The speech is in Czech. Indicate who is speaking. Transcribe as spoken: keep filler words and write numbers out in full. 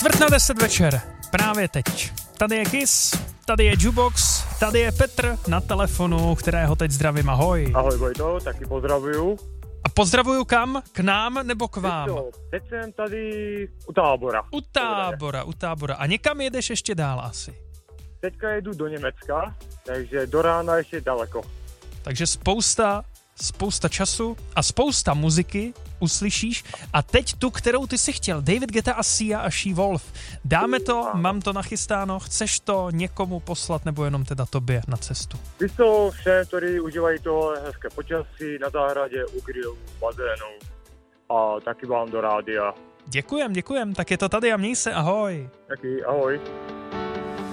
Speaker 1: Čtvrt na deset večer, právě teď. Tady je Kiss, tady je Jukebox, tady je Petr na telefonu, kterého teď zdravím, ahoj.
Speaker 2: Ahoj Vojto, taky pozdravuju.
Speaker 1: A pozdravuju kam? K nám nebo k vám?
Speaker 2: Jo, teď jsem tady u tábora.
Speaker 1: U tábora, u tábora. A někam jedeš ještě dál asi?
Speaker 2: Teďka jedu do Německa, takže do rána ještě daleko.
Speaker 1: Takže spousta, spousta času a spousta muziky uslyšíš. A teď tu, kterou ty si chtěl. David Guetta a Sia a She Wolf. Dáme to, mám to nachystáno. Chceš to někomu poslat nebo jenom teda tobě na cestu?
Speaker 2: Víš to všem, kteří užívají to hezké počasí na zahradě, u grilu, bazénu a taky vám do rádia.
Speaker 1: Děkujem, děkujem. Tak je to tady a měj se, ahoj.
Speaker 2: Taky, ahoj.